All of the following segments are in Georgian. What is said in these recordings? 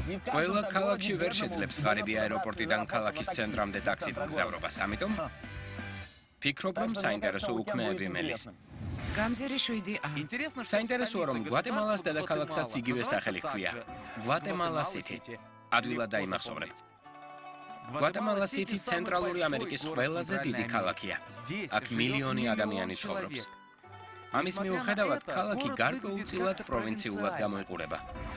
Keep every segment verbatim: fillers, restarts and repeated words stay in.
ყველა ქალაქში ვერ შეძლებს ღარიბი აეროპორტიდან ქალაქის ცენტრამდე ტაქსით მგზავრობას, ამიტომ ფიქრობ, რომ საინტერესო უქმეები მელის. გამზირი შვიდი ა. საინტერესოა, რომ გვატემალას დედაქალაქსაც იგივე სახელი ჰქვია. გვატემალა სიტი. ადვილად დაიმახსოვრე. გვატემალა სიტი ცენტრალური ამერიკის ყველაზე დიდი ქალაქია. აქ მილიონი ადამიანი ცხოვრობს. ამის მიუხედავად, ქალაქი გარკვეულწილად პროვინციულად გამოიყურება.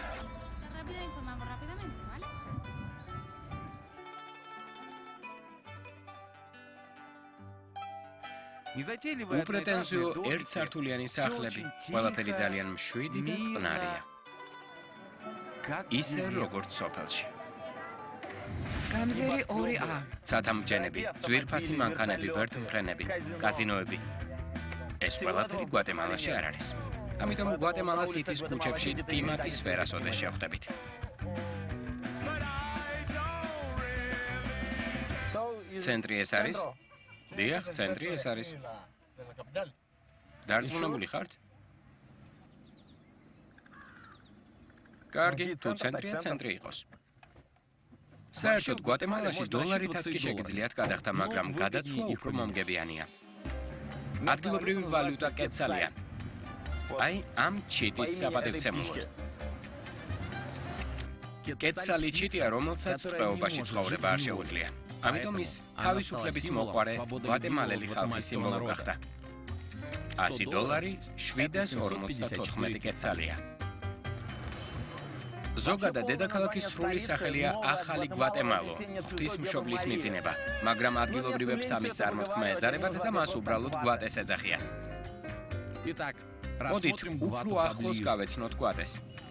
უპრეტენზიო ერთსართულიანი სახლები, ყველაფერი ძალიან მშვიდი და წყნარია. ისე როგორც სოფელში. გამზირი ორი ა. ცათამბჯენები, ძვირფასი მანქანები, ბერტმფრენები, კაზინოები. ეს ყველაფერი გვატემალაში არ არის. ამიტომ გვატემალა სიტის ქუჩებში კლიმატის სფერას შეხვდებით. ცენტრი ეს არის? დიახ, ცენტრი ეს არის. დარწმუნებული ხართ? კარგი, თუ ცენტრია, ცენტრი იყოს. საერთოდ გვატემალაში დოლარითაც კი შეგიძლიათ გადახდა, მაგრამ გადაცვლა უფრო მომგებიანია. ადგილობრივი ვალუტა კეცალია. აი, ამ ჩიტის საპატივცემულოდ. კეცალი ჩიტია, რომელსაც ტყვეობაში ცხოვრება არ შეუძლია. ამიტომ ის თავისუფლების მოყვარე გვატემალელი ხალხის სიმბოლო გახდა. ასი დოლარი შვიდას ორმოცდათოთხმეტი კეცალია. ზოგადად დედაქალაქის სრული სახელია ახალი გვატემალო, ღვთისმშობლის მიძინება, მაგრამ ადგილობრივებს ამის წარმოთქმა ეზარებათ და მას უბრალოდ გვატეს ეძახიან. მოდით, უფრო ახლოს გავეცნოთ გვატეს.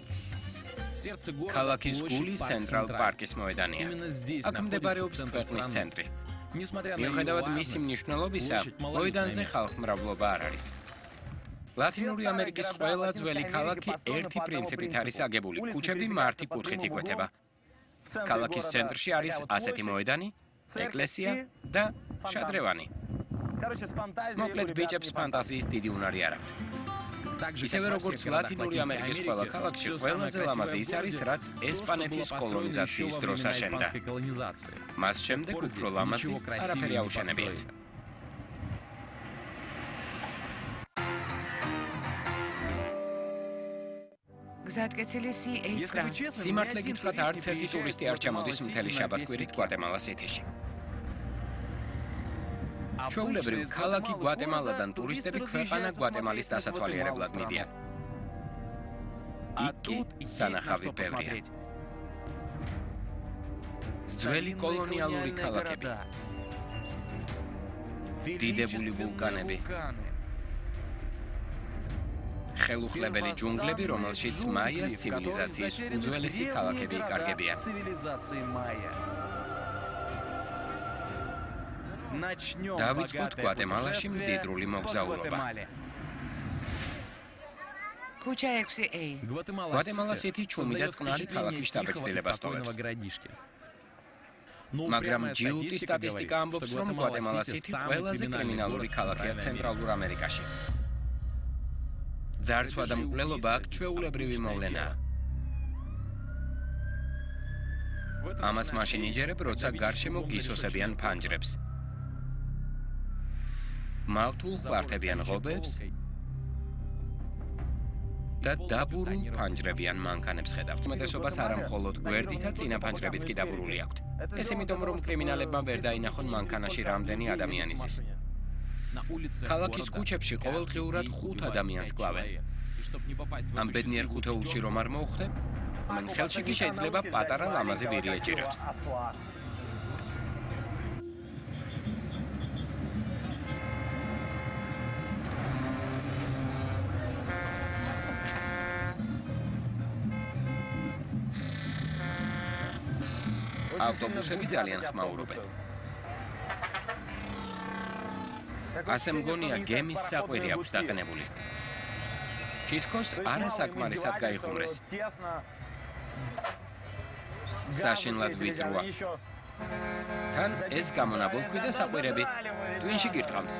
ქალაქის გული ცენტრალ პარკის მოედანია. აქ მდებარეობს ქვეყნის ცენტრი. მიუხედავად მისი მნიშვნელობისა, მოედანზე ხალხმრავლობა არ არის. ლათინური ამერიკის ყველა ძველი ქალაქი ერთი პრინციპით არის აგებული. ქუჩები მართი კუთხით იკვეთება. ქალაქის ცენტრში არის ასეთი მოედანი, ეკლესია და შადრევანი. მოკლედ ბიჭებს ფანტაზიის დიდი უნარი არ აქვთ. ისევე როგორც ლათინური ამერიკის ყველა ქალაქში, ყველაზე ლამაზი ის არის, რაც ესპანეთის კოლონიზაციის დროს აშენდა. მას შემდეგ უფრო ლამაზი არაფერი აუშენებიათ. გზატკეცილი სი ეიცხრა. სიმართლე გითხრათ, არც ერთი ტურისტი არ ჩამოდის მთელი შაბათ-კვირით გვატემალა სიტიში. ჩვეულებრივ, ქალაქი გვატემალადან ტურისტები ქვეყანა გვატემალის დასათვალიერებლად მიდიან. იქ კი სანახავი ბევრია. ძველი კოლონიალური ქალაქები, დიდებული ვულკანები, ხელუხლებელი ჯუნგლები, რომელშიც მაიას ცივილიზაციის უძველესი ქალაქები იკარგებიან. დავიწყოთ გვატემალაში მდიდრული მოგზაურობა. ქუჩა ექვსი ე. გვატემალა სიტი ჩუმი და წყნარი ქალაქის შთაბეჭდილებას ტოვებს. მაგრამ ჯიუტის სტატისტიკა ამბობს, რომ გვატემალა სიტი ყველაზე კრიმინალური ქალაქია ცენტრალურ ამერიკაში. ძარცვა და მკვლელობა აქ ჩვეულებრივი მოვლენაა. ამას მაშინ იჯერებ, როცა გარშემო გისოსებიან ფანჯრებს. მავთულ ხვართებიან ღობებს და დაბურულ ფანჯრებიან მანქანებს ხედავთ. უმეტესობას არა მხოლოდ გვერდით და წინა ფანჯრებიც კი დაბურული აქვთ. ეს იმიტომ, რომ კრიმინალებმა ვერ დაინახონ მანქანაში რამდენი ადამიანი ზის. ქალაქის ქუჩებში ყოველდღიურად ხუთ ადამიანს კლავენ. ამ ბედნიერ ხუთეულში რომ არ მოუხდე, მან ხელში კი შეიძლება პატარა ლამაზი ვირი ეჭიროთ. ავტობუსები ძალიან ხმაურობენ. ასე მგონია, გემის საყვირი აქვს დაყენებული. თითქოს არასაკმარისად გაიხუმრეს. საშინლად ვიწროა. თან ეს გამონაბოლქვი და საყვირები ტვინში გირტყამს.